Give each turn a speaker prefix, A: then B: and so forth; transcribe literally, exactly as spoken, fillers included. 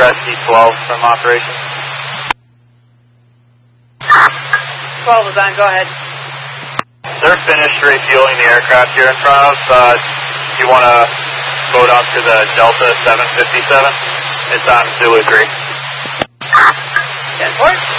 A: S C twelve from operations.
B: twelve is on, go ahead.
A: They're finished refueling the aircraft here in front of us. Uh, you want to boat up to the Delta seven fifty-seven? It's on Zulu three.
B: ten four.